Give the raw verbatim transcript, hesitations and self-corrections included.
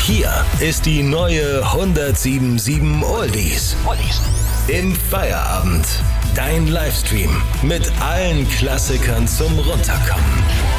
Hier ist die neue hundertsieben Komma sieben Oldies. Im Feierabend. Dein Livestream mit allen Klassikern zum Runterkommen.